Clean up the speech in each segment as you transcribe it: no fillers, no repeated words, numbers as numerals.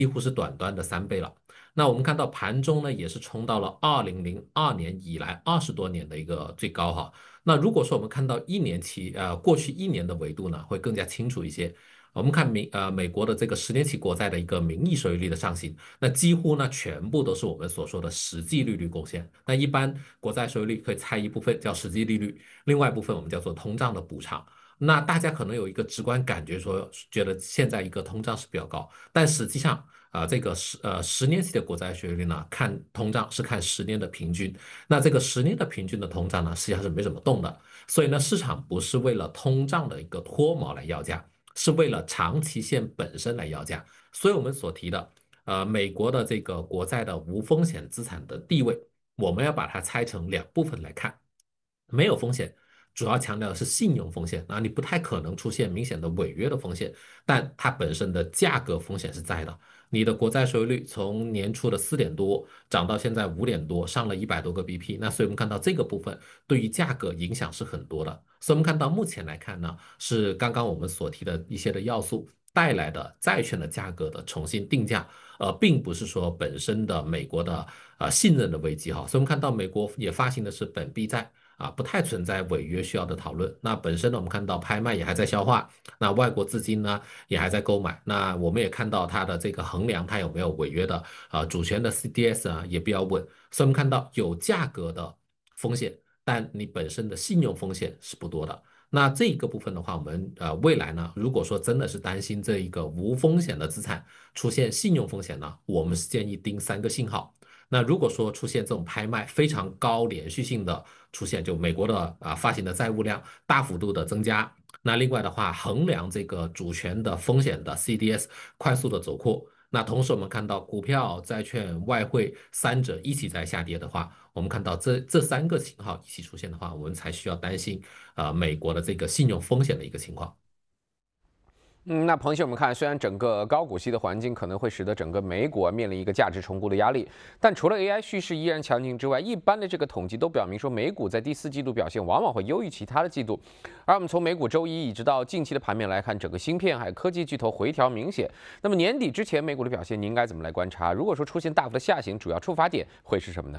几乎是短短的3倍了。那我们看到盘中呢，也是冲到了2002年以来20多年的一个最高哈。那如果说我们看到过去一年的维度呢，会更加清楚一些。我们看美国的这个10年期国债的一个名义收益率的上行，那几乎呢全部都是我们所说的实际利率贡献。那一般国债收益率可以拆一部分叫实际利率，另外一部分我们叫做通胀的补偿。那大家可能有一个直观感觉说，觉得现在一个通胀是比较高，但实际上这个十年期的国债收益率呢，看通胀是看10年的平均，那这个10年的平均的通胀呢，实际上是没怎么动的，所以呢，市场不是为了通胀的一个脱毛来要价，是为了长期线本身来要价。所以我们所提的，美国的这个国债的无风险资产的地位，我们要把它拆成2部分来看。没有风险，主要强调的是信用风险，你不太可能出现明显的违约的风险，但它本身的价格风险是在的。你的国债收益率从年初的4点多涨到现在5点多，上了100多个 BP，那所以我们看到这个部分对于价格影响是很多的。所以我们看到目前来看呢，是刚刚我们所提的一些的要素带来的债券的价格的重新定价，并不是说本身的美国的信任的危机哈。所以我们看到美国也发行的是本币债。不太存在违约需要的讨论。那本身呢，我们看到拍卖也还在消化，那外国资金呢也还在购买。那我们也看到它的这个衡量它有没有违约的主权的 CDS 也比较稳。所以我们看到有价格的风险，但你本身的信用风险是不多的。那这一个部分的话，我们未来呢，如果说真的是担心这一个无风险的资产出现信用风险呢，我们是建议盯3个信号。那如果说出现这种拍卖非常高连续性的出现，就美国的发行的债务量大幅度的增加，那另外的话，衡量这个主权的风险的 CDS 快速的走扩，那同时我们看到股票、债券、外汇3者一起在下跌的话，我们看到这3个信号一起出现的话，我们才需要担心美国的这个信用风险的一个情况。 那彭兄，我们看，虽然整个高股息的环境可能会使得整个美股面临一个价值重估的压力，但除了 AI 叙事依然强劲之外，一般的这个统计都表明说，美股在第四季度表现往往会优于其他的季度。而我们从美股周一一直到近期的盘面来看，整个芯片还有科技巨头回调明显。那么年底之前美股的表现，您应该怎么来观察？如果说出现大幅的下行，主要触发点会是什么呢？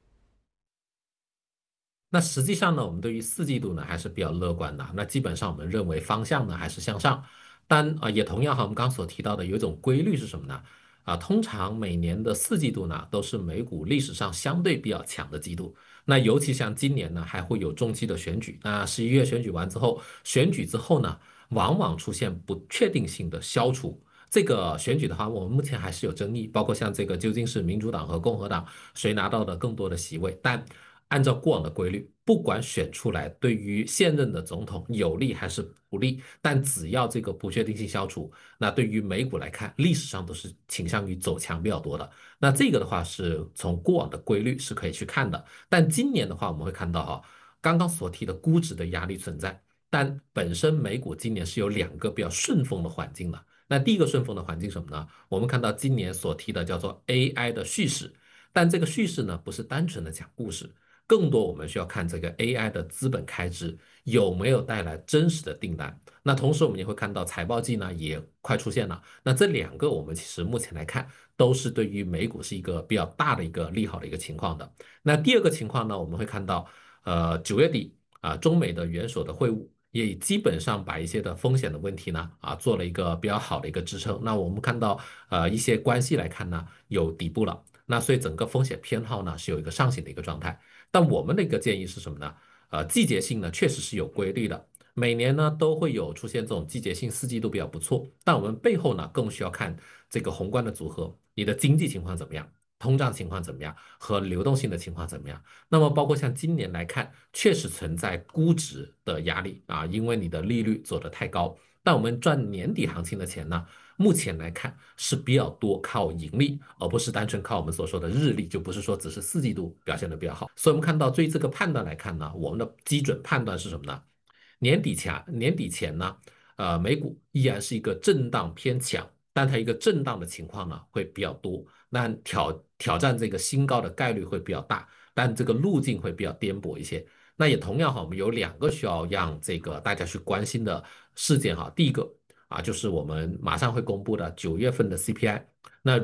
那实际上呢，我们对于4季度呢还是比较乐观的。那基本上我们认为方向呢还是向上，但也同样哈，我们刚所提到的有一种规律是什么呢？通常每年的4季度呢都是美股历史上相对比较强的季度。那尤其像今年呢还会有中期的选举，那11月选举完之后，选举之后呢，往往出现不确定性的消除。这个选举的话，我们目前还是有争议，包括像这个究竟是民主党和共和党谁拿到的更多的席位，但按照过往的规律，不管选出来对于现任的总统有利还是不利，但只要这个不确定性消除，那对于美股来看，历史上都是倾向于走强比较多的。那这个的话是从过往的规律是可以去看的，但今年的话，我们会看到刚刚所提的估值的压力存在，但本身美股今年是有2个比较顺风的环境的。那第一个顺风的环境是什么呢？我们看到今年所提的叫做 AI 的叙事，但这个叙事呢，不是单纯的讲故事。更多我们需要看这个 AI 的资本开支有没有带来真实的订单。那同时我们也会看到财报季呢也快出现了。那这2个我们其实目前来看都是对于美股是一个比较大的一个利好的一个情况的。那第二个情况呢，我们会看到9月底中美的元首的会晤。也基本上把一些的风险的问题呢，做了一个比较好的一个支撑。那我们看到，一些关系来看呢，有底部了。那所以整个风险偏好呢是有一个上行的一个状态。但我们的一个建议是什么呢？季节性呢确实是有规律的，每年呢都会有出现这种季节性4季度比较不错，但我们背后呢更需要看这个宏观的组合，你的经济情况怎么样，通胀情况怎么样，和流动性的情况怎么样。那么包括像今年来看，确实存在估值的压力因为你的利率走得太高。但我们赚年底行情的钱呢，目前来看是比较多靠盈利，而不是单纯靠我们所说的日利，就不是说只是4季度表现的比较好。所以我们看到对于这个判断来看呢，我们的基准判断是什么呢？年底前呢，美股依然是一个震荡偏强，但它一个震荡的情况呢会比较多，那挑战这个新高的概率会比较大，但这个路径会比较颠簸一些。那也同样我们有2个需要让这个大家去关心的事件第一个， 就是我们马上会公布的9月份的 CPI。那